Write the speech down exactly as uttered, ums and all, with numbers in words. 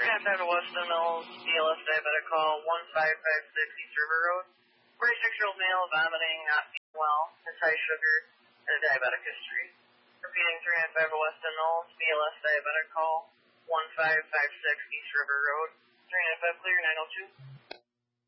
Transfer to Weston Mills, B L S diabetic call one five five six East River Road. forty-six-year-old male vomiting, not feeling well, has high sugar, and a diabetic history. Repeating three nine five to Weston Mills, B L S diabetic call one five five six East River Road. three nine five clear, nine oh two.